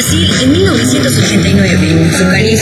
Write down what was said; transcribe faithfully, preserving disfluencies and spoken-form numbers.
Brasil en mil novecientos ochenta y nueve. Su carisma